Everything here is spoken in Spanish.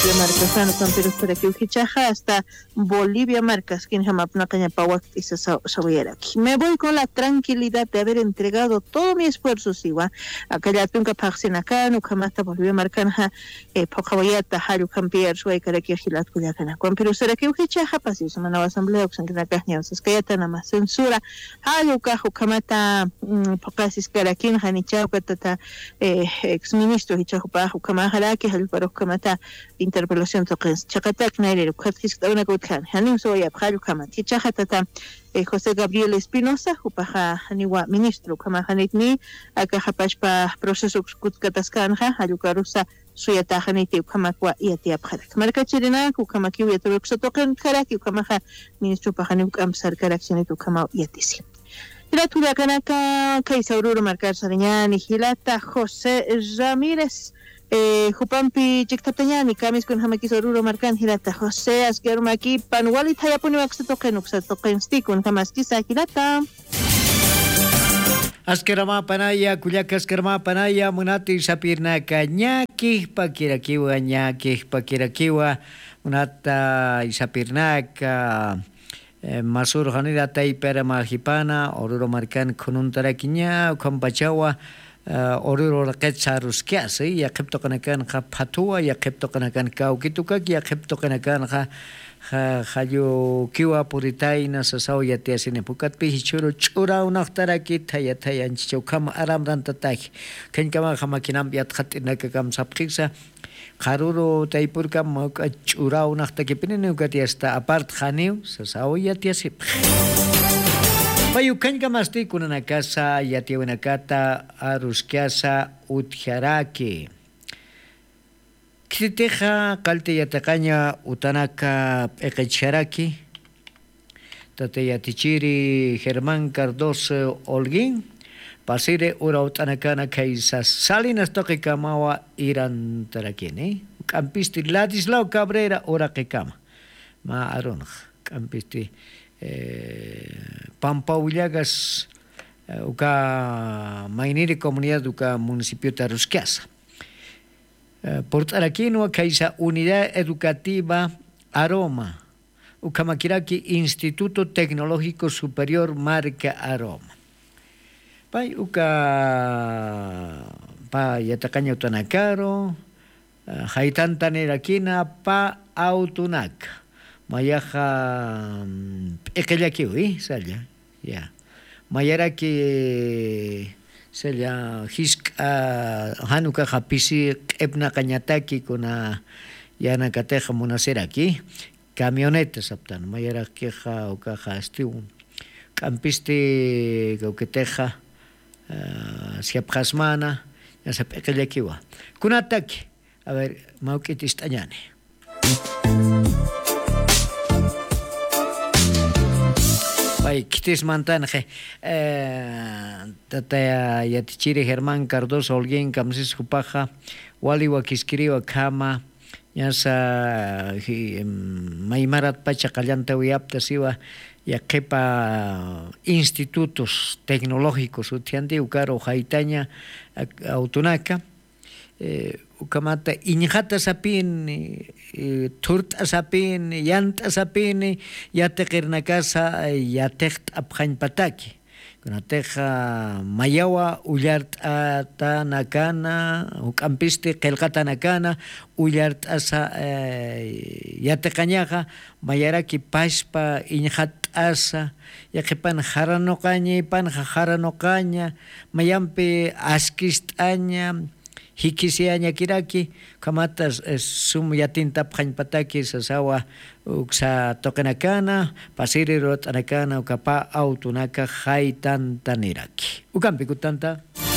de Marcasano con Perú para que ujichaja hasta Bolivia Marcas, quien jamás no caña pahuac y se sabiera. Me voy con la tranquilidad de haber entregado todo mi esfuerzo, siwa. Aquella tunca paxin acá, no jamás Bolivia Marcanja, Pocawayata, Haru Campier, Suay, Caraqui, Gilat, Cuyacana. Con Perú será que ujichaja, pasó una nueva asamblea, Oxan que la caña, se escayata nada más censura. Haru Caju, Camata, Pocasis, Caraquín, Hanichao, Catata, ex ministro, Hichajo Paju, Camajaraki, Haru Paro, Camata. Interpelación toques chakatak naire khatkis una gutkan hanim soya bhalu kama tichahatata José Gabriel Espinosa upaha haniwa ministro kama hanitni aka hapashpa proceso kutkataskanha halukarusa suyata haniti kama kwa yati abharak marka chirina kama kiwi turukso token karaki kama ministro pahanim amsar karaksinitu kama yatisi Hilaturia kanaka kaisaururo marcar sariñani hilata José Ramírez Jupampi Chictapeñani, Camis con Jamakis Oruro Marcan Hirata, José Askermaki, Panuali Tayapuni Waxatokenux, Tokensti con Jamaskisa Hirata. Askerama Panaya, Kuyaka Askerma Panaya, Munati Sapirna Kanyaki, Pakirakiwa, Nyaki, Pakirakiwa, Munata Isapirnaka. Masur Hanida Taipera Marjipana, Oruro Marcan con un taraquiña, Compachawa. Oruro raket saruskia se ya kepto kanakan ka patua ya kepto kanakan ka ukituka ya kepto kanakan ka hayo kiwa puritaina sasau ya tia sine pukat pi hichuru chura unaktara ki thaya thaya anchicho kam aram ran tatak ken kama khama kinam yat khatina ka kam sapkhisa kharuro taipur kam chura unakta ki pinene ukati esta apart khaniu sasau ya tia sip Payukan kamasti kuna nakasa yati wanakata aruskiasa utjaraki. Kriteja kalte yatakaña utanaka ekecharaki. Tate yatichiri Germán Cardoso Holguín. Pasire ura utanakana kaisa Salinas toque kamawa iran tarakini. Campisti Ladislao Cabrera ura que kama. Ma aronj campisti. Pampaullagas uka mainiri comunidad uka municipio Tarusquiasa. Por aquí no kaisa unidad educativa Aroma. Uka makiraki Instituto Tecnológico Superior Marca Aroma. Pai uka pa yatakaña utanakaro haitan tanerakina pa autunaka. Mayaja ekellakiwi salya ya mayaraki salya hisk hanuka hapisi ebna kañataki kuna yana kateja munaseraki camioneta saptan mayaraki ja ukaja estiu campisti gauketeja siapjasmana ya sap ekellakiwa kunataki a ver maukitis tañane Ay, kitis mantanje. Tata yatichiri Germán Cardoso Holguín kamsis jupaja wali wakiskiriwa kama yasa maimarat pacha kallanta wiapta siwa yakepa institutos tecnológicos utiandi ukaro haitaña autunaka ukamata injata sapin turta sapin yanta sapin yateqirnakasa yateqt apjañ pataki kunateja mayawa ullart'ata nakana ukampisti qillqata nakana ullart'asa yateqañaqa mayaraki pashpa injat'asa yaqipan haranoqaña ipanja haranoqaña mayampi askist'aña hikisiaña kiraki kamatas sum yatinta phañpataki sasawa uksa tokenakana pasiri rotanakana ukapa autunaka haitantaniraki ukampi kutanta